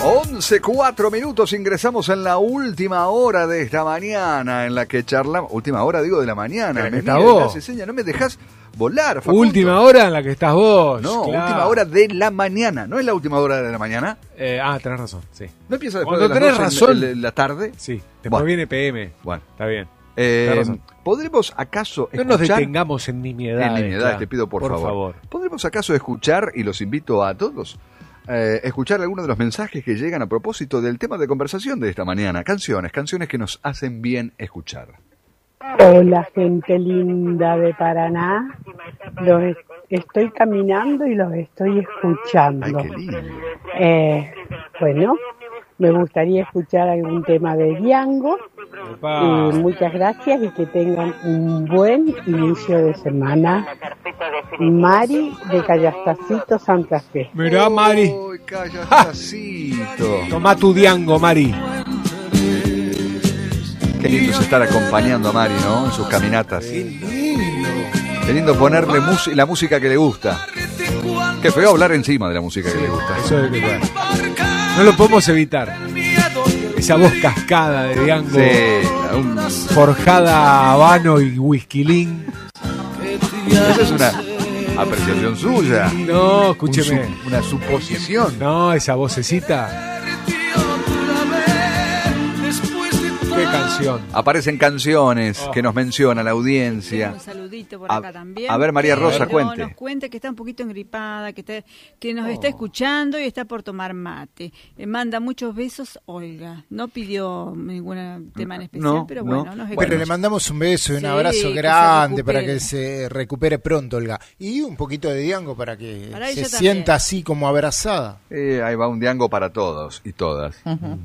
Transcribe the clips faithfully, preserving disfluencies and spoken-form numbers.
once, cuatro minutos, ingresamos en la última hora de esta mañana en la que charlamos. Última hora, digo, de la mañana. Me estás mira, vos. me hace seña, no me dejás volar, Facundo. Última hora en la que estás vos. No, claro. última hora de la mañana. ¿No es la última hora de la mañana? Eh, ah, tenés razón, sí. ¿No empieza después Cuando de las tenés doce en- razón. en la tarde? Sí, después Bueno. viene P M. Bueno. Está bien. Eh, Tenés razón. ¿Podremos acaso No nos escuchar? detengamos en nimiedades. En nimiedades, claro. te pido por, por favor. favor. ¿Podremos acaso escuchar, y los invito a todos, eh, escuchar algunos de los mensajes que llegan a propósito del tema de conversación de esta mañana? Canciones, canciones que nos hacen bien escuchar. Hola, gente linda de Paraná. Los es- estoy caminando y los estoy escuchando. Ay, qué lindo. Eh, bueno, me gustaría escuchar algún tema de Diango. Opa. Y muchas gracias y que tengan un buen inicio de semana. Mari de Callastacito, Santa Fe. Mirá, Mari. Uy, callacito. Tomá tu diango, Mari. Qué lindo es estar acompañando a Mari, ¿no? En sus caminatas. Qué lindo ponerle mus- la música que le gusta. Qué feo hablar encima de la música que le gusta. Eso es de que bueno. No lo podemos evitar. Esa voz cascada de diango. Sí, un- Forjada a habano y whiskylín. esa es una apreciación suya. No, Un escúcheme. su- una suposición. No, esa vocecita. Qué canción. Aparecen canciones Oh. que nos menciona la audiencia. Un saludito por A- acá también. a ver, María que Rosa, no- cuente. Nos cuente que está un poquito engripada, que, está, que nos está escuchando y está por tomar mate. Le manda muchos besos, Olga. No pidió ningún tema en especial, No, pero no. bueno. Nos Bueno. Pero le mandamos un beso y un Sí, abrazo que se grande para recupere. que se recupere pronto, Olga. Y un poquito de diango para que Para se ella también. sienta así como abrazada. Eh, ahí va un diango para todos y todas.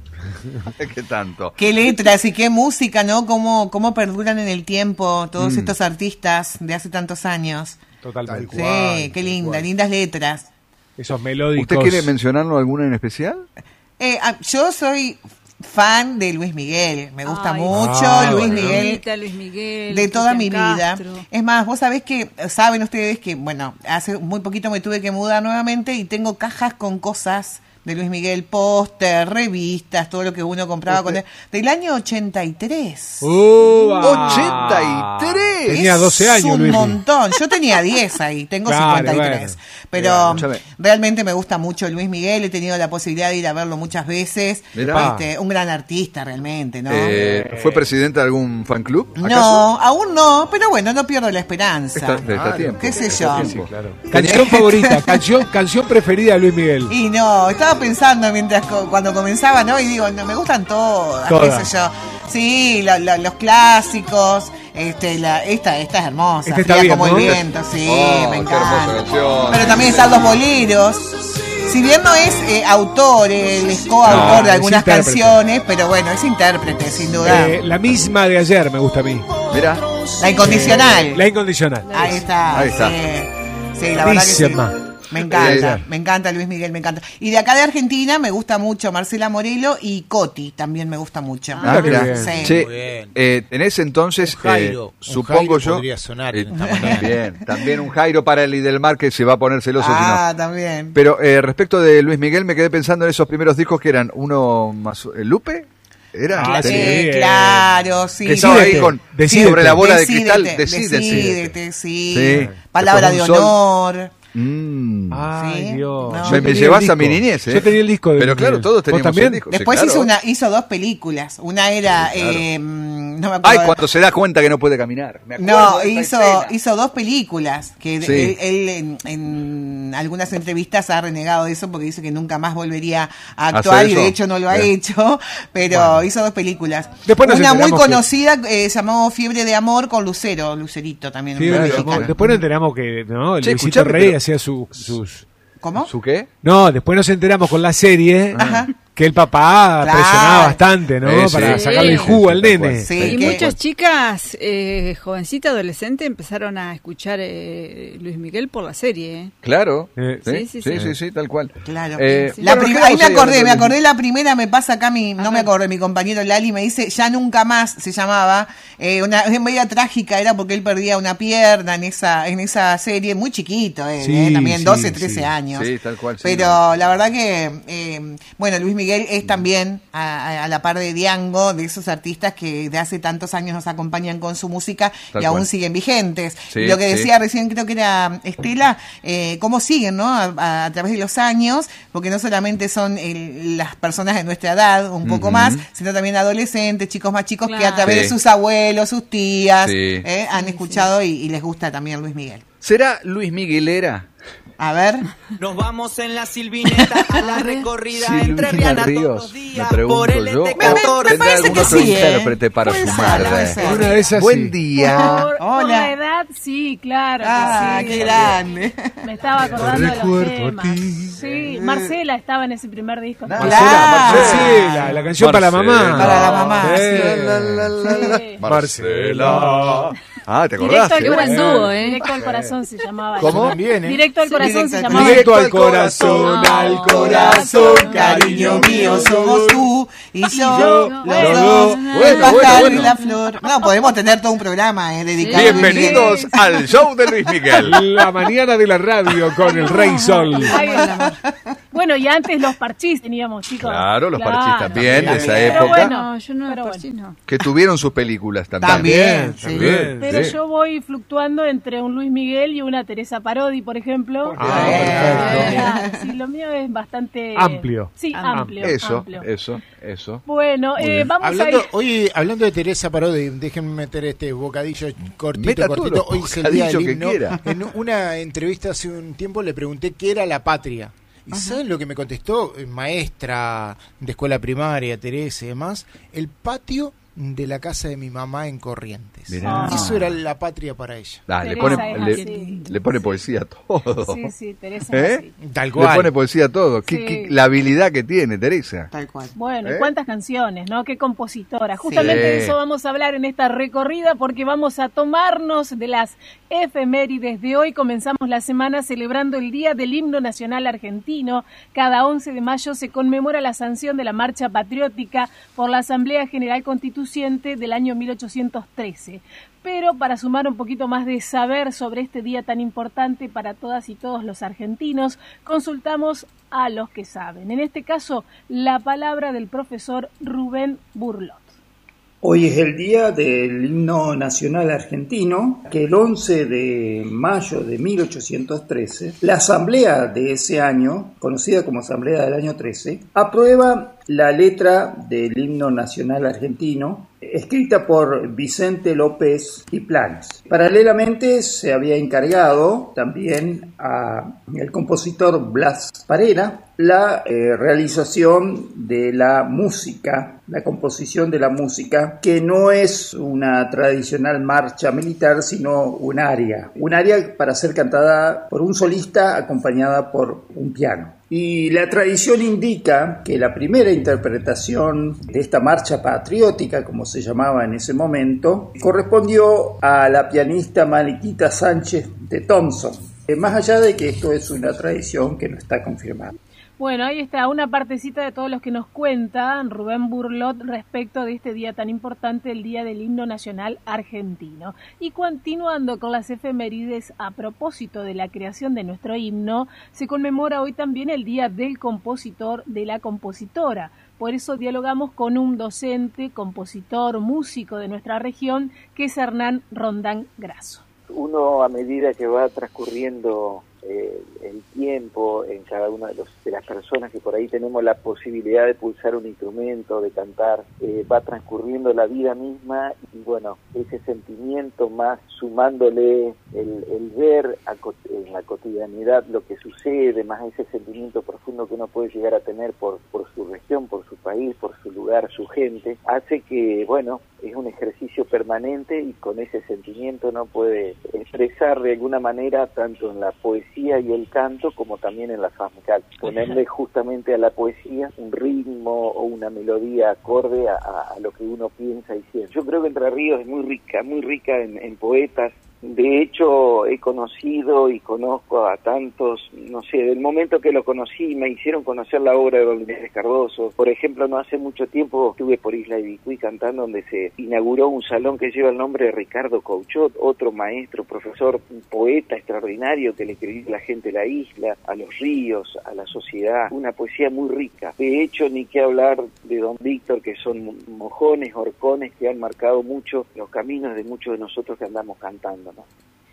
¿Qué tanto? Qué letras y qué música, ¿no? Cómo, cómo perduran en el tiempo todos Mm. estos artistas de hace tantos años. Totalmente. Tal Sí, cual, qué tal linda, cual. lindas letras. Esos melódicos. ¿Usted quiere mencionarlo alguna en especial? Eh, ah, yo soy fan de Luis Miguel, me gusta Ay, mucho Ah, Luis bueno. Miguel. Bonita, Luis Miguel. De toda mi Cristian vida. Castro. Es más, vos sabés que, saben ustedes que, bueno, hace muy poquito me tuve que mudar nuevamente y tengo cajas con cosas de Luis Miguel, póster, revistas, todo lo que uno compraba con él. Del año ochenta y tres. ¡Uva! ochenta y tres. Tenía doce años, Es un Luis. montón. Yo tenía diez ahí, tengo Claro, cincuenta y tres. bueno. Pero Escúchame. realmente me gusta mucho Luis Miguel. He tenido la posibilidad de ir a verlo muchas veces. Mirá. Este, un gran artista realmente, ¿no? Eh, ¿Fue presidente de algún fan club? ¿Acaso? No, aún no, pero bueno, no pierdo la esperanza. Está, está Claro. tiempo. ¿Qué sé está yo? tiempo. Sí, claro. Canción favorita, canción, canción preferida de Luis Miguel. Y no, estaba pensando mientras co- cuando comenzaba, ¿no? Y digo, no, me gustan todas, Todas. qué sé yo. Sí, lo- lo- los clásicos, este, la, esta, esta es hermosa, Esta está Fría bien, como ¿no? el viento, sí, Oh, me qué hermosa encanta. canción. Pero también están los boleros. Si bien no es eh, autor, él es coautor No, de es algunas intérprete. canciones, pero bueno, es intérprete, sin duda. Eh, la misma de ayer me gusta a mí. Mirá, La incondicional. La incondicional. Ahí está. Ahí está. Sí, sí, la verdad que sí. Buenísima. Me encanta, Eh, me encanta Luis Miguel, me encanta. Y de acá de Argentina me gusta mucho Marcela Morelo y Coti, también me gusta mucho. ah, qué mirá. bien. Sí. Che, Muy bien. eh, en ese entonces, Un Jairo, eh, un supongo Jairo yo. podría sonar eh, en esta mañana. Bien, también un Jairo para el Idelmar que se va a poner celoso Ah, si no. también. Pero eh, respecto de Luis Miguel, me quedé pensando en esos primeros discos que eran uno más. ¿eh, ¿Lupe? ¿Era? Ah, Sí, sí, eh. claro, sí. Que estaba ahí Decídete, con decídete. sobre la bola de Decídete, cristal. Decídete. decídete, sí. Sí. Palabra de Después un sol. honor. Mm. Ay, Sí, Dios. no. Yo me, me tenía llevas el a mi disco. niñez, ¿eh? Yo tenía el disco de Pero Luis claro, Miguel. todos ¿Vos teníamos también? el disco. sí, Después claro. hizo una, hizo dos películas. Una era, Sí, claro. eh, no me acuerdo. Ay, cuando se da cuenta que no puede caminar. Me acuerdo No, de esa hizo, escena. hizo dos películas que Sí. él, él en, en algunas entrevistas ha renegado de eso porque dice que nunca más volvería a actuar ¿Hacer y de eso? hecho no lo ha Bien. hecho, pero hizo dos películas. Después nos Una muy enteramos que- conocida eh, llamado Fiebre de Amor con Lucero, Lucerito también. Sí, un Claro, mexicano. claro. después nos enteramos que no, Che, Luisito escuchame, Rey pero- hacía su- sus... ¿Cómo? ¿Su qué? No, después nos enteramos con la serie Ajá. que el papá Claro. presionaba bastante, ¿no? Sí, sí. Para Sí. sacarle el jugo al Sí, tal nene. cual. Sí, Y que- muchas chicas, eh, jovencitas, adolescentes, empezaron a escuchar eh, Luis Miguel por la serie. ¿eh? Claro. Eh, sí, sí, sí, sí, sí, sí. sí, tal cual. Claro. Eh, La bueno, prim- quedamos ahí me ahí acordé, me hablando de- acordé la primera, me pasa acá mi, no Ajá. me acordé, mi compañero Lali me dice, ya nunca más se llamaba, eh, una es media trágica, era porque él perdía una pierna en esa, en esa serie, muy chiquito, él, Sí, eh, también sí, doce, sí. trece años. Sí, tal cual, sí, Pero no. la verdad que, eh, bueno, Luis Miguel Miguel es también, a, a la par de Diango, de esos artistas que de hace tantos años nos acompañan con su música Tal y aún cual. siguen vigentes. Sí, y lo que sí. decía recién, creo que era Estela, eh, cómo siguen, ¿no? A, a, a través de los años, porque no solamente son el, las personas de nuestra edad, un poco Ujú. más, sino también adolescentes, chicos más chicos, que a Claro. través Sí. de sus abuelos, sus tías, Sí. eh, han escuchado y, y les gusta también Luis Miguel. ¿Será Luis Miguelera? A ver. Nos vamos en la Silvineta a la recorrida entre Silvina Riana Ríos, todos los me días pregunto por el yo. E T ¿O catorce. tendrá parece algún que otro sí, ¿eh? intérprete para Puede ser, sumar? puede ser. Una de esas Buen sí. día. Por, por Hola. la edad, sí, claro. que Ah, sí. qué grande. Me estaba acordando de los recuerdo a temas. ti. Sí, Marcela estaba en ese primer disco. Claro. Marcela, Marcela, la canción para la Marcela. mamá. Para la mamá, Sí. sí. La, la, la, la. Sí. Marcela. Ah, ¿te Directo acordás? al Qué buen corazón, dúo, ¿eh? Directo al corazón se llamaba. ¿Cómo? También, ¿eh? Directo al corazón Directo se al llamaba. Directo al corazón, Ah. al Corazón, corazón, cariño mío, somos tú y yo, yo, los bueno, dos, bueno, el pájaro bueno, y bueno. la flor. No, podemos tener todo un programa eh, dedicado a Luis Bienvenidos Miguel. al show de Luis Miguel. La mañana de la radio con el Rey Sol. Ay, el amor. Bueno, y antes los parchís teníamos, chicos. Claro, los parchís también, de esa Pero época. bueno, No, yo no, pero por bueno. sí no. Que tuvieron sus películas también. También, sí. también. Pero Sí. yo voy fluctuando entre un Luis Miguel y una Teresa Parodi, por ejemplo. Ah, perfecto. Claro, sí, lo mío es bastante Amplio. Sí, Amplio. amplio. Eso, amplio. eso, eso. Bueno, Muy eh, bien. vamos Hablando, a ir. hoy, hablando de Teresa Parodi, déjenme meter este bocadillo cortito, Meta todos cortito. los Hoy es el día del bocadillos que himno. quiera. En una entrevista hace un tiempo le pregunté qué era la patria. ¿Y saben lo que me contestó? Eh, Maestra de escuela primaria, Teresa y demás. El patio de la casa de mi mamá en Corrientes. Mirá. Eso era la patria para ella. Ah, le, Teresa pone, es le, así. le pone poesía a todo. Sí, sí, Teresa ¿Eh? es así. Tal Le cual. pone poesía a todo. ¿Qué- Sí. qué- la habilidad que tiene Teresa. Tal cual. Bueno, ¿Eh? y cuántas canciones, ¿no? Qué compositora. Justamente Sí. de eso vamos a hablar en esta recorrida porque vamos a tomarnos de las efemérides de hoy. Comenzamos la semana celebrando el Día del Himno Nacional Argentino. Cada once de mayo se conmemora la sanción de la Marcha Patriótica por la Asamblea General Constituyente del año mil ochocientos trece. Pero para sumar un poquito más de saber sobre este día tan importante para todas y todos los argentinos, consultamos a los que saben. En este caso, la palabra del profesor Rubén Burlot. Hoy es el día del himno nacional argentino, que el once de mayo de mil ochocientos trece, la asamblea de ese año, conocida como asamblea del año trece, aprueba la letra del himno nacional argentino, escrita por Vicente López y Planes. Paralelamente se había encargado también al compositor Blas Parera la eh, realización de la música, la composición de la música, que no es una tradicional marcha militar, sino un aria, un aria para ser cantada por un solista acompañada por un piano. Y la tradición indica que la primera interpretación de esta marcha patriótica, como se llamaba en ese momento, correspondió a la pianista Mariquita Sánchez de Thompson, eh, más allá de que esto es una tradición que no está confirmada. Bueno, ahí está una partecita de todos los que nos cuentan Rubén Burlot respecto de este día tan importante, el Día del Himno Nacional Argentino. Y continuando con las efemérides a propósito de la creación de nuestro himno, se conmemora hoy también el Día del Compositor, de la Compositora. Por eso dialogamos con un docente, compositor, músico de nuestra región, que es Hernán Rondán Grasso. Uno, a medida que va transcurriendo eh, el tiempo en cada una de, los, de las personas que por ahí tenemos la posibilidad de pulsar un instrumento, de cantar, eh, va transcurriendo la vida misma y bueno, ese sentimiento más sumándole el, el ver a, en la cotidianidad lo que sucede, más ese sentimiento profundo que uno puede llegar a tener por, por su región, por su país, por su lugar, su gente, hace que, bueno, es un ejercicio permanente y con ese sentimiento uno puede expresar de alguna manera tanto en la poesía y el canto como también en la faz musical, ponerle justamente a la poesía un ritmo o una melodía acorde a, a lo que uno piensa y siente. Yo creo que Entre Ríos es muy rica, muy rica en, en poetas, De hecho, he conocido y conozco a tantos, no sé, del momento que lo conocí, me hicieron conocer la obra de Don Inés Cardoso. Por ejemplo, no hace mucho tiempo estuve por Isla de Vicuí cantando, donde se inauguró un salón que lleva el nombre de Ricardo Couchot, otro maestro, profesor, un poeta extraordinario que le escribió a la gente de la isla, a los ríos, a la sociedad, una poesía muy rica. De hecho, ni que hablar de Don Víctor, que son mojones, horcones que han marcado mucho los caminos de muchos de nosotros que andamos cantando, ¿no?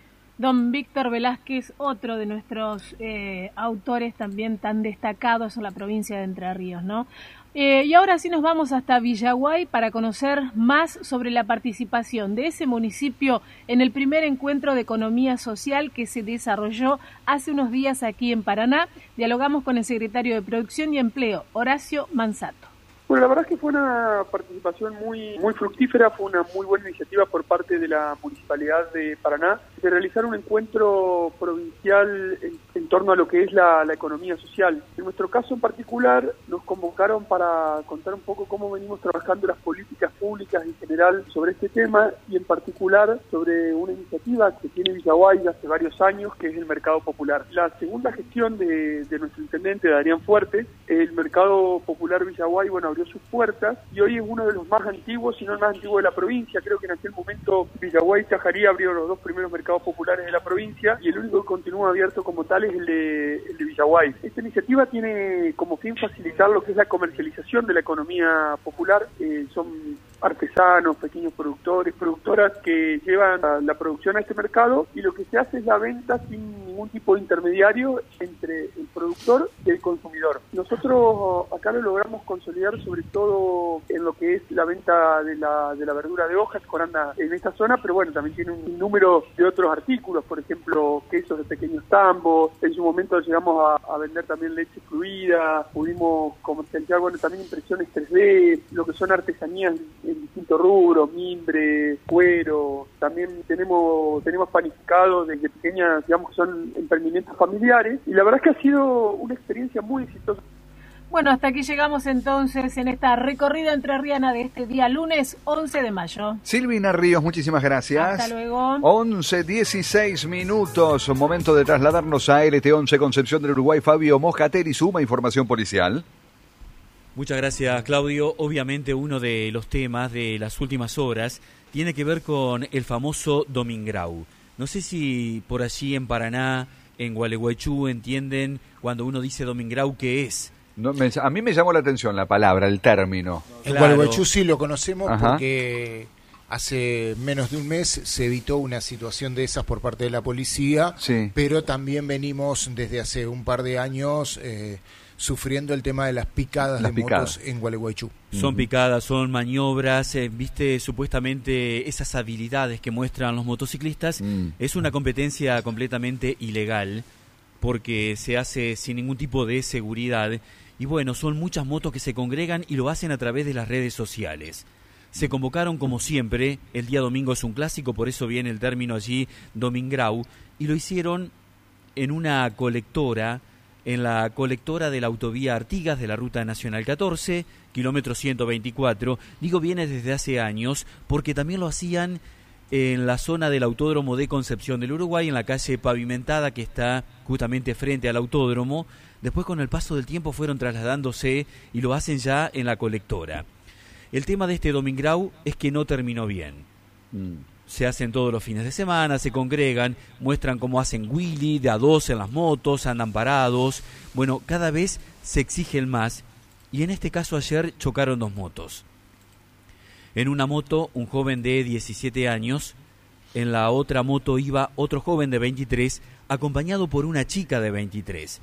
Don Víctor Velázquez, otro de nuestros eh, autores también tan destacados en la provincia de Entre Ríos, ¿no? Eh, y ahora sí nos vamos hasta Villaguay para conocer más sobre la participación de ese municipio en el primer encuentro de economía social que se desarrolló hace unos días aquí en Paraná. Dialogamos con el secretario de Producción y Empleo, Horacio Manzato. Bueno, la verdad es que fue una participación muy muy fructífera, fue una muy buena iniciativa por parte de la Municipalidad de Paraná de realizar un encuentro provincial en, en torno a lo que es la, la economía social. En nuestro caso en particular nos convocaron para contar un poco cómo venimos trabajando las políticas públicas en general sobre este tema y en particular sobre una iniciativa que tiene Villaguay hace varios años, que es el Mercado Popular. La segunda gestión de, de nuestro intendente, Adrián Fuerte, el Mercado Popular Villaguay, bueno, abrió sus puertas y hoy es uno de los más antiguos, si no el más antiguo de la provincia. Creo que en aquel momento Villaguay y Chajarí abrieron los dos primeros mercados populares de la provincia y el único que continúa abierto como tal es el de, el de Villaguay. Esta iniciativa tiene como fin facilitar lo que es la comercialización de la economía popular. Eh, son artesanos, pequeños productores, productoras que llevan la, la producción a este mercado y lo que se hace es la venta sin ningún tipo de intermediario entre el productor y el consumidor. Nosotros acá lo logramos consolidar sobre todo en lo que es la venta de la, de la verdura de hojas, que anda en esta zona, pero bueno, también tiene un número de otros artículos, por ejemplo, quesos de pequeños tambos. En su momento llegamos a, a vender también leche fluida, pudimos comercializar, bueno, también impresiones tres D, lo que son artesanías en distintos rubros, mimbre, cuero. También tenemos tenemos panificados desde pequeñas, digamos que son emprendimientos familiares, y la verdad es que ha sido una experiencia muy exitosa. Bueno, hasta aquí llegamos entonces en esta recorrida entrerriana de este día lunes once de mayo. Silvina Ríos, muchísimas gracias. Hasta luego. once dieciséis minutos, momento de trasladarnos a L T once Concepción del Uruguay. Fabio Moscateri suma información policial. Muchas gracias, Claudio. Obviamente uno de los temas de las últimas horas tiene que ver con el famoso Domingrau. No sé si por allí en Paraná, en Gualeguaychú, entienden cuando uno dice Domingrau qué es. No, me, a mí me llamó la atención la palabra, el término. En claro. Gualeguaychú sí lo conocemos. Ajá. Porque hace menos de un mes se evitó una situación de esas por parte de la policía, sí. Pero también venimos desde hace un par de años eh, sufriendo el tema de las picadas las de picadas. motos en Gualeguaychú. Son picadas, son maniobras, eh, viste, supuestamente esas habilidades que muestran los motociclistas. Mm. Es una competencia completamente ilegal porque se hace sin ningún tipo de seguridad. Y bueno, son muchas motos que se congregan y lo hacen a través de las redes sociales. Se convocaron como siempre, el día domingo es un clásico, por eso viene el término allí, Domingrau, y lo hicieron en una colectora, en la colectora de la autovía Artigas de la Ruta Nacional catorce, kilómetro ciento veinticuatro. Digo, viene desde hace años, porque también lo hacían en la zona del Autódromo de Concepción del Uruguay, en la calle pavimentada que está justamente frente al autódromo. Después, con el paso del tiempo, fueron trasladándose y lo hacen ya en la colectora. El tema de este Domingrau es que no terminó bien. Mm. Se hacen todos los fines de semana, se congregan, muestran cómo hacen wheelie de a dos en las motos, andan parados. Bueno, cada vez se exigen más y en este caso ayer chocaron dos motos. En una moto un joven de diecisiete años, en la otra moto iba otro joven de veintitrés acompañado por una chica de veintitrés.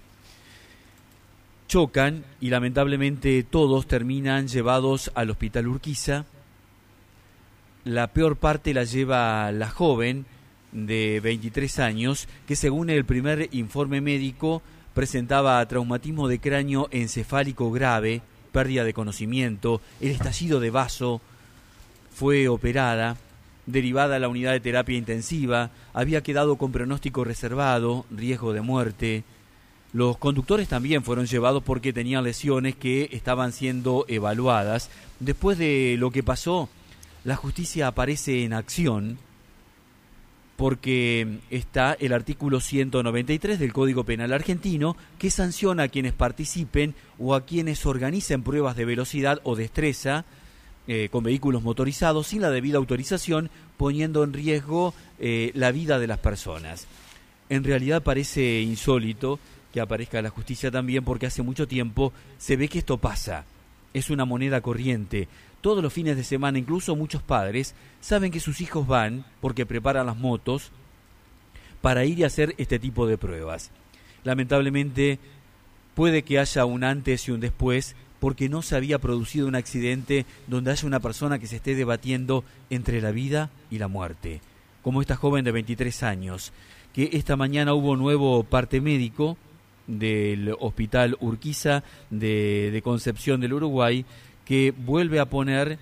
Chocan y lamentablemente todos terminan llevados al hospital Urquiza. La peor parte la lleva la joven de veintitrés años, que según el primer informe médico presentaba traumatismo de cráneo encefálico grave, pérdida de conocimiento, el estallido de vaso. Fue operada, derivada a la unidad de terapia intensiva, había quedado con pronóstico reservado, riesgo de muerte. Los conductores también fueron llevados porque tenían lesiones que estaban siendo evaluadas. Después de lo que pasó, la justicia aparece en acción porque está el artículo ciento noventa y tres del Código Penal argentino que sanciona a quienes participen o a quienes organicen pruebas de velocidad o destreza eh, con vehículos motorizados sin la debida autorización, poniendo en riesgo eh, la vida de las personas. En realidad parece insólito que aparezca la justicia también, porque hace mucho tiempo se ve que esto pasa. Es una moneda corriente. Todos los fines de semana, incluso muchos padres saben que sus hijos van, porque preparan las motos, para ir y hacer este tipo de pruebas. Lamentablemente, puede que haya un antes y un después, porque no se había producido un accidente donde haya una persona que se esté debatiendo entre la vida y la muerte. Como esta joven de veintitrés años, que esta mañana hubo nuevo parte médico del Hospital Urquiza de, de Concepción del Uruguay, que vuelve a poner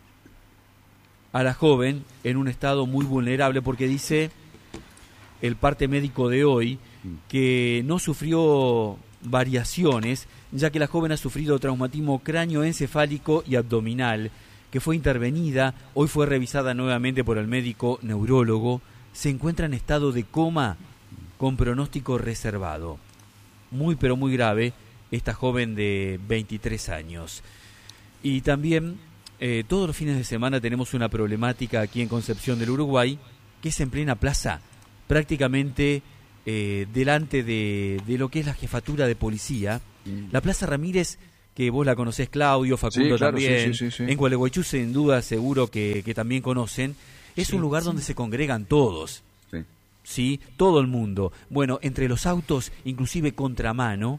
a la joven en un estado muy vulnerable, porque dice el parte médico de hoy que no sufrió variaciones, ya que la joven ha sufrido traumatismo cráneoencefálico y abdominal, que fue intervenida, hoy fue revisada nuevamente por el médico neurólogo, se encuentra en estado de coma con pronóstico reservado. Muy pero muy grave esta joven de veintitrés años. Y también eh, todos los fines de semana tenemos una problemática aquí en Concepción del Uruguay, que es en plena plaza, prácticamente eh, delante de, de lo que es la jefatura de policía. Mm. La Plaza Ramírez, que vos la conocés, Claudio, Facundo, sí, claro, también, sí, sí, sí, sí. En Gualeguaychú sin duda seguro que, que también conocen, es sí, un lugar sí. donde se congregan todos. Sí. Sí, todo el mundo. Bueno, entre los autos, inclusive contramano,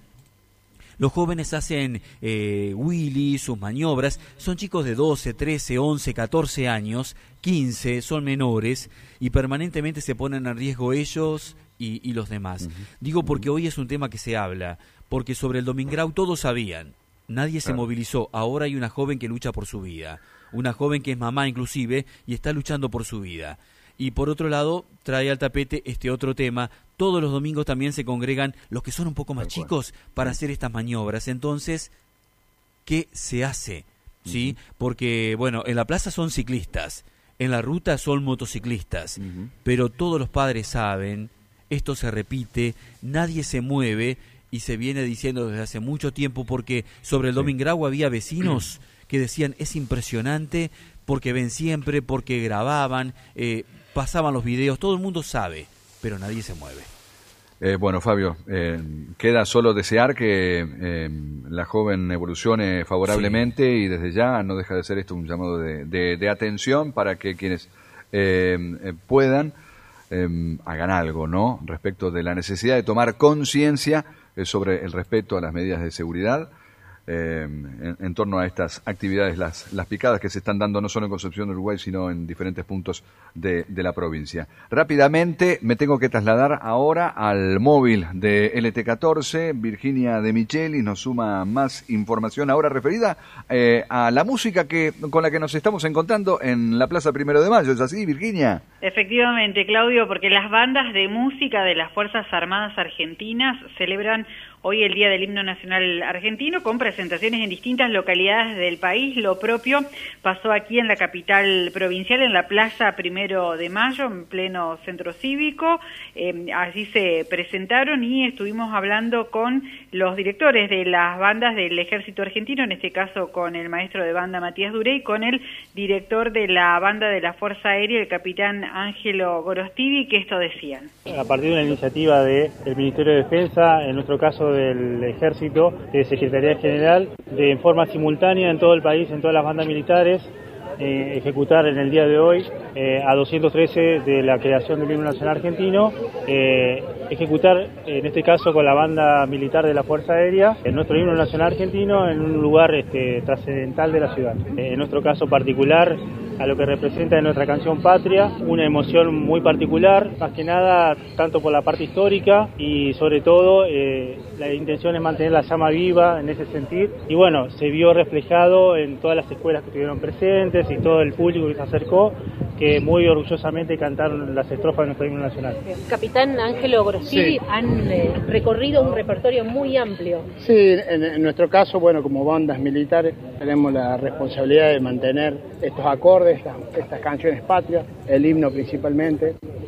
los jóvenes hacen eh, wheelies, sus maniobras. Son chicos de doce, trece, once, catorce años, quince, son menores, y permanentemente se ponen en riesgo ellos y, y los demás. Uh-huh. Digo porque hoy es un tema que se habla, porque sobre el Domingrau todos sabían, nadie se claro. movilizó. Ahora hay una joven que lucha por su vida, una joven que es mamá inclusive y está luchando por su vida. Y por otro lado, trae al tapete este otro tema. Todos los domingos también se congregan los que son un poco más chicos para hacer estas maniobras. Entonces, ¿qué se hace? ¿Sí? Uh-huh. Porque, bueno, en la plaza son ciclistas, en la ruta son motociclistas, uh-huh. pero todos los padres saben, esto se repite, nadie se mueve y se viene diciendo desde hace mucho tiempo, porque sobre el sí. Domingrau había vecinos que decían, es impresionante, porque ven siempre, porque grababan, eh, pasaban los videos, todo el mundo sabe, pero nadie se mueve. Eh, bueno, Fabio, eh, queda solo desear que eh, la joven evolucione favorablemente sí. y desde ya no deja de ser esto un llamado de, de, de atención para que quienes eh, eh, puedan eh, hagan algo, ¿no? Respecto de la necesidad de tomar conciencia eh, sobre el respeto a las medidas de seguridad. Eh, en, en torno a estas actividades, las, las picadas que se están dando no solo en Concepción de Uruguay, sino en diferentes puntos de, de la provincia. Rápidamente me tengo que trasladar ahora al móvil de L T catorce. Virginia de Michelis nos suma más información ahora referida eh, a la música que con la que nos estamos encontrando en la Plaza Primero de Mayo. ¿Es así, Virginia? Efectivamente, Claudio, porque las bandas de música de las Fuerzas Armadas Argentinas celebran hoy el Día del Himno Nacional Argentino con presentaciones en distintas localidades del país. Lo propio pasó aquí en la capital provincial, en la Plaza Primero de Mayo, en pleno centro cívico. Eh, allí se presentaron y estuvimos hablando con los directores de las bandas del Ejército Argentino, en este caso con el maestro de banda Matías Duré y con el director de la banda de la Fuerza Aérea, el capitán Ángelo Gorostivi, que esto decían. A partir de una iniciativa del Ministerio de Defensa, en nuestro caso del Ejército, de Secretaría General, de en forma simultánea en todo el país, en todas las bandas militares, eh, ejecutar en el día de hoy eh, a doscientos trece de la creación del Himno Nacional Argentino, eh, ejecutar en este caso con la banda militar de la Fuerza Aérea en nuestro Himno Nacional Argentino en un lugar este, trascendental de la ciudad. Eh, en nuestro caso particular, a lo que representa en nuestra canción Patria, una emoción muy particular, más que nada tanto por la parte histórica y sobre todo eh, la intención es mantener la llama viva en ese sentido, y bueno, se vio reflejado en todas las escuelas que estuvieron presentes y todo el público que se acercó, que muy orgullosamente cantaron las estrofas de nuestro himno nacional. Capitán Ángelo Gorostivi, sí. han eh, recorrido un repertorio muy amplio. Sí, en, en nuestro caso, bueno, como bandas militares tenemos la responsabilidad de mantener estos acordes, estas, estas canciones patrias, el himno principalmente,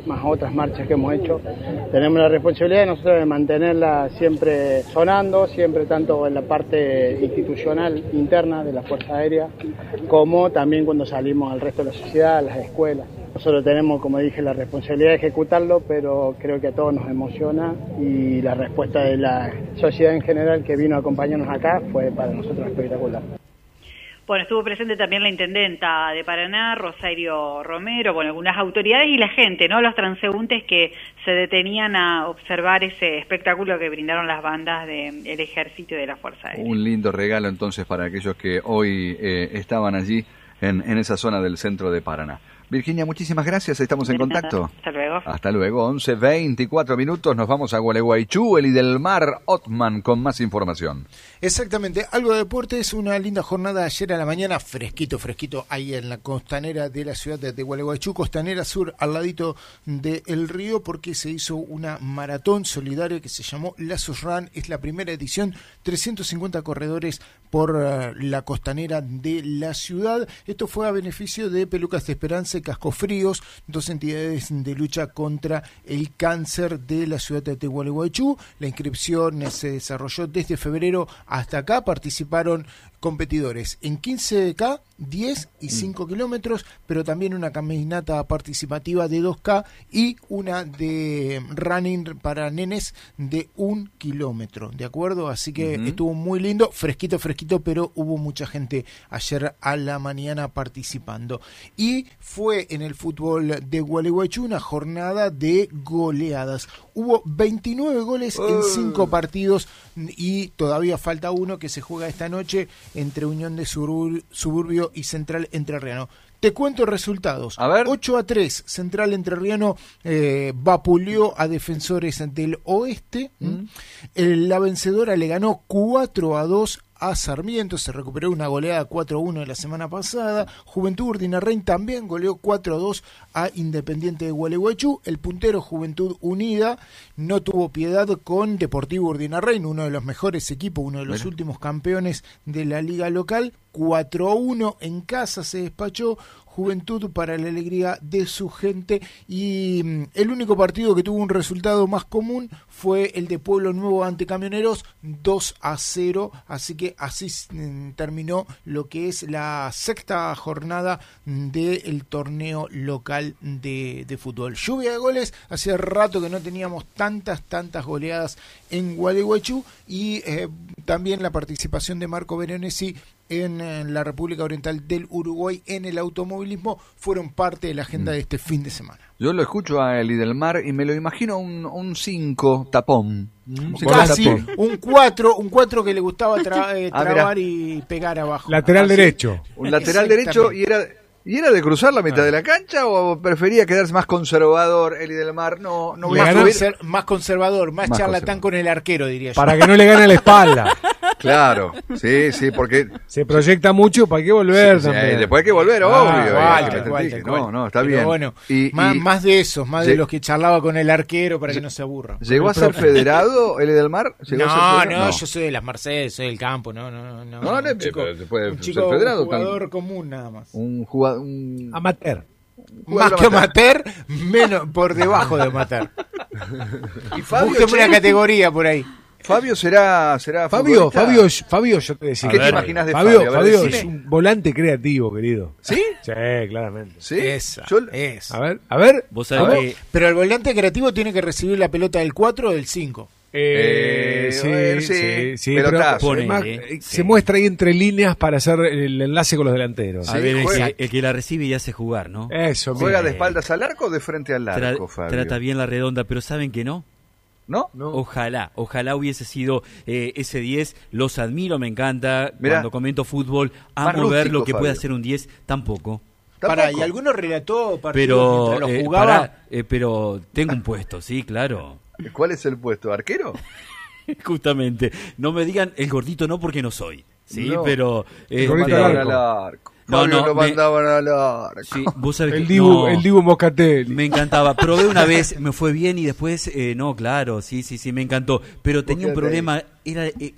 más otras marchas que hemos hecho. Tenemos la responsabilidad nosotros de mantenerla siempre sonando, siempre tanto en la parte institucional interna de la Fuerza Aérea, como también cuando salimos al resto de la sociedad, a las escuelas. Nosotros tenemos, como dije, la responsabilidad de ejecutarlo, pero creo que a todos nos emociona y la respuesta de la sociedad en general que vino a acompañarnos acá fue para nosotros espectacular. Bueno, estuvo presente también la intendenta de Paraná, Rosario Romero, bueno, algunas autoridades y la gente, ¿no? Los transeúntes que se detenían a observar ese espectáculo que brindaron las bandas del Ejército y de la Fuerza Aérea. Un lindo regalo entonces para aquellos que hoy eh, estaban allí en, en esa zona del centro de Paraná. Virginia, muchísimas gracias, estamos en contacto. Hasta luego. Hasta luego, once veinticuatro minutos, nos vamos a Gualeguaychú, el Idelmar Otman con más información. Exactamente, algo de deportes, una linda jornada ayer a la mañana, fresquito, fresquito, ahí en la costanera de la ciudad de Gualeguaychú, costanera sur, al ladito del río, porque se hizo una maratón solidaria que se llamó Lazos Run, es la primera edición, trescientos cincuenta corredores por uh, la costanera de la ciudad. Esto fue a beneficio de Pelucas de Esperanza y Cascofríos, dos entidades de lucha contra el cáncer de la ciudad de Gualeguaychú. La inscripción se desarrolló desde febrero hasta acá, participaron competidores en quince K, diez y cinco kilómetros, pero también una caminata participativa de dos K y una de running para nenes de un kilómetro, ¿de acuerdo? Así que uh-huh. estuvo muy lindo, fresquito, fresquito, pero hubo mucha gente ayer a la mañana participando. Y fue en el fútbol de Gualeguaychú una jornada de goleadas. Hubo veintinueve goles uh. en cinco partidos y todavía falta uno que se juega esta noche entre Unión de Suburbio, Suburbio y Central Entrerriano. Te cuento resultados. A ver. ocho a tres, Central Entrerriano eh, vapuleó a Defensores del Oeste. Mm. El, la vencedora le ganó cuatro a dos a Sarmiento, se recuperó una goleada cuatro a uno de la semana pasada. Juventud Urdinarrain también goleó cuatro a dos a Independiente de Gualeguaychú. El puntero Juventud Unida no tuvo piedad con Deportivo Urdinarrain, uno de los mejores equipos, uno de los Bueno. últimos campeones de la liga local. cuatro a uno en casa se despachó Juventud para la alegría de su gente, y mm, el único partido que tuvo un resultado más común fue el de Pueblo Nuevo ante Camioneros, dos a cero, así que así mm, terminó lo que es la sexta jornada del torneo local de, de fútbol. Lluvia de goles, hacía rato que no teníamos tantas, tantas goleadas en Gualeguaychú, y eh, también la participación de Marco Veronesi en, en la República Oriental del Uruguay en el automovilismo fueron parte de la agenda mm. de este fin de semana. Yo lo escucho a Eli del Mar y me lo imagino un cinco tapón. Un Casi tapón. un cuatro, un cuatro que le gustaba tra eh, trabar ah, y pegar abajo. Lateral Así, derecho. Un lateral derecho y era... ¿Y era de cruzar la mitad ah. de la cancha o prefería quedarse más conservador, Eli del Mar? No, no voy más, a subir. Conser más conservador, más, más charlatán conservador. Con el arquero, diría yo. Para que no le gane la espalda. Claro, sí, sí, porque... Se proyecta mucho, ¿para qué volver? Sí, también. Sí, después hay que volver, ah, obvio. Igual, que igual, que no, no, está Pero bien. Bueno, y, más, y, más de esos, más de los que charlaba con el arquero para que no se aburra. ¿Llegó a ser federado, Eli del Mar? No, no, no, yo soy de las Mercedes, soy del campo, no, no, no. No, no, un chico, se puede un chico ser federado. Un jugador tan, común nada más. Un jugador... Un... Amateur. Más que amateur, menos por debajo de amateur. Y Fabio, búsqueme una categoría por ahí. Fabio será será Fabio, Fabio, Fabio, yo te decía. ¿Qué te imaginas de Fabio? Fabio, Fabio es un volante creativo, querido. ¿Sí? Sí, claramente. Sí. Esa, yo... es. A ver, a ver. Vos sabés ver. que... Pero el volante creativo tiene que recibir la pelota del cuatro o del cinco. Eh, eh, sí, ver, sí, sí, sí, pero pone, más, eh, se sí. muestra ahí entre líneas para hacer el enlace con los delanteros. A sí, ver, el que, el que la recibe y hace jugar, ¿no? Eso. ¿Juega bien. de espaldas al arco o de frente al arco, Tra Fabio? Trata bien la redonda, pero ¿saben que no? ¿No? no. Ojalá, ojalá hubiese sido eh, ese diez. Los admiro, me encanta. Mirá, cuando comento fútbol, amo rústico, ver lo que Fabio. Puede hacer un diez. Tampoco. Para, y alguno relató partidos pero, mientras lo eh, jugaba. Para, eh, pero tengo un puesto, sí, claro. ¿Cuál es el puesto? ¿Arquero? Justamente. No me digan el gordito no porque no soy. Sí, no. pero... Eh, lo mandaban al arco. No, Fabio no, lo mandaban me... al arco. Sí, vos sabés el, que, Dibu, no, el Dibu Moscatelli. Me encantaba. Probé una vez, me fue bien y después... Eh, no, claro, sí, sí, sí, me encantó. Pero tenía un problema. Era... Eh,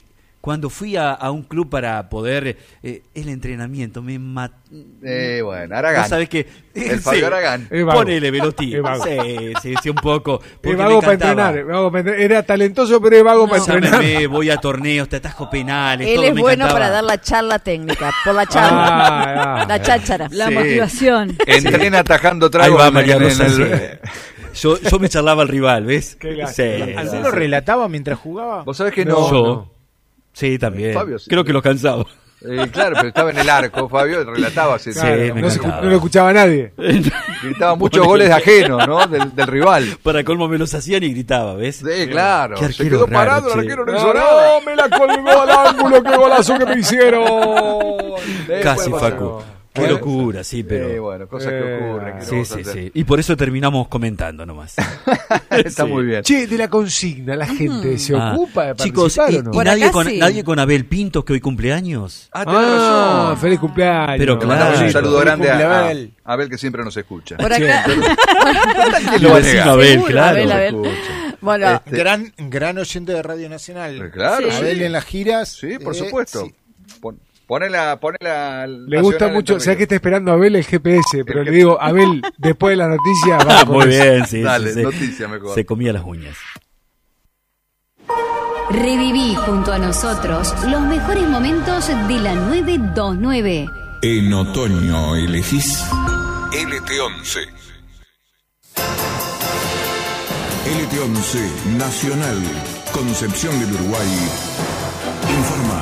cuando fui a, a un club para poder eh, el entrenamiento me mató. Eh, bueno, Aragán. ¿Sabes qué? El Fabio sí. Aragán. Ponele, Velotti. Sí, sí, sí, un poco. Es vago para entrenar, vago para entrenar. Era talentoso, pero es vago no. para entrenar. Me voy a torneos, te atajo penales. Él todo es me bueno encantaba. para dar la charla técnica, por la charla. Ah, ah, la cháchara. La sí. motivación. Entrena atajando tragos. Ahí va María en Rosa. el... yo, yo me charlaba al rival, ¿ves? Qué sí, ¿Alguno sí, relataba mientras jugaba? ¿Vos sabés que no? no? Yo. No. Sí, también. Fabio, sí. Creo que los cansaba. Eh, claro, pero estaba en el arco, Fabio, relataba así. Claro, sí, me no, se, no lo escuchaba nadie. Gritaba muchos goles de ajeno, ¿no? Del, del rival. Para colmo me los hacían y gritaba, ¿ves? Sí, claro. Qué Se quedó raro, parado, el che. arquero no No, hizo nada. no, me la colgó al ángulo, qué golazo que me hicieron. Casi, Facu. Qué Bueno, locura, sí, pero... Eh, bueno, cosas que Eh, ocurren. que Sí, no sí, vamos a sí. Y por eso terminamos comentando nomás. Está Sí. muy bien. Che, de la consigna, la gente se Ah, ocupa de chicos, participar, ¿y, ¿o no? y Por nadie, acá con, sí. nadie con Abel Pintos, que hoy cumpleaños? Ah, tenés Ah, razón. feliz cumpleaños. Pero Le claro. mandamos un saludo Feliz grande a, a cumpleaños. Abel, que siempre nos escucha. Por acá. ¿Quién lo va a negar? Abel, Seguro, claro. Abel, Abel. Escucha. Bueno, Este- Gran, gran oyente de Radio Nacional. Eh, Claro, Sí. Abel en las giras. Sí, por eh, supuesto. sí. Pon- Ponela, ponela. Le gusta mucho, sé que está esperando a Abel el G P S, pero le digo, Abel, después de la noticia, va Ah, con muy eso. bien, sí. Dale, sí, sí. noticia mejor. Se comía las uñas. Reviví junto a nosotros los mejores momentos de la nueve dos nueve. En otoño elegís L T once. L T once Nacional, Concepción del Uruguay. Informa.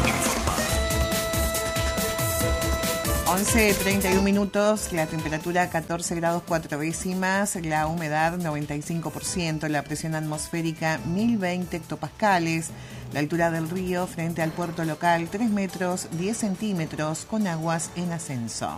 once treinta y uno minutos, la temperatura catorce grados cuatro décimas, la humedad noventa y cinco por ciento, la presión atmosférica mil veinte hectopascales, la altura del río frente al puerto local tres metros diez centímetros con aguas en ascenso.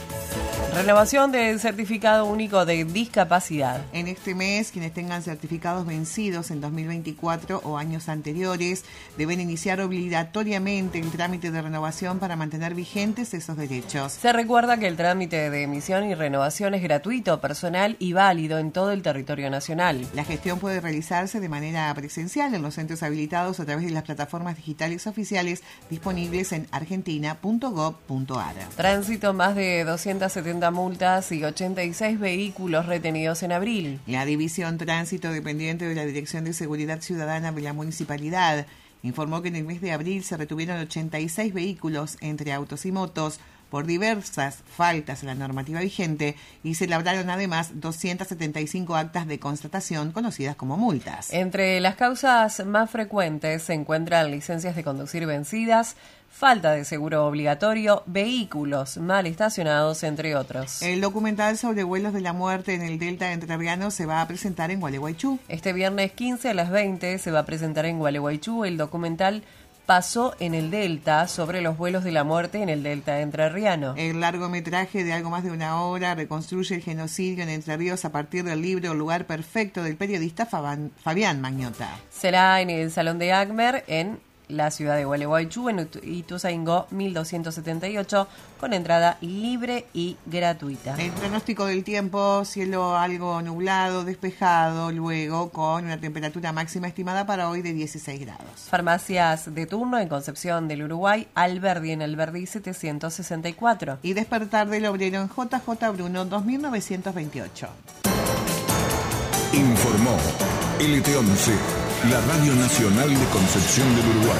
Renovación del certificado único de discapacidad. En este mes, quienes tengan certificados vencidos en dos mil veinticuatro o años anteriores deben iniciar obligatoriamente el trámite de renovación para mantener vigentes esos derechos. Se recuerda que el trámite de emisión y renovación es gratuito, personal y válido en todo el territorio nacional. La gestión puede realizarse de manera presencial en los centros habilitados a través de las plataformas digitales oficiales disponibles en argentina punto gob punto ar. Tránsito, más de doscientas setenta multas y ochenta y seis vehículos retenidos en abril. La División Tránsito, dependiente de la Dirección de Seguridad Ciudadana de la Municipalidad, informó que en el mes de abril se retuvieron ochenta y seis vehículos entre autos y motos por diversas faltas a la normativa vigente y se elaboraron además doscientas setenta y cinco actas de constatación conocidas como multas. Entre las causas más frecuentes se encuentran licencias de conducir vencidas, falta de seguro obligatorio, vehículos mal estacionados, entre otros. El documental sobre vuelos de la muerte en el Delta Entrerriano se va a presentar en Gualeguaychú. Este viernes quince a las veinte se va a presentar en Gualeguaychú el documental Pasó en el Delta, sobre los vuelos de la muerte en el Delta Entrerriano. El largometraje de algo más de una hora reconstruye el genocidio en Entre Ríos a partir del libro Lugar Perfecto del periodista Faban- Fabián Magnota. Será en el Salón de Agmer, en la ciudad de Gualeguaychú, en Ut- Ituzaingó mil doscientos setenta y ocho, con entrada libre y gratuita. El pronóstico del tiempo: cielo algo nublado, despejado, luego con una temperatura máxima estimada para hoy de dieciséis grados. Farmacias de turno en Concepción del Uruguay, Alberdi en Alberdi setecientos sesenta y cuatro. Y Despertar del Obrero en J J Bruno dos mil novecientos veintiocho. Informó L T once, la Radio Nacional de Concepción del Uruguay.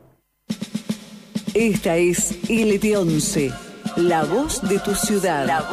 Esta es L T once, la voz de tu ciudad.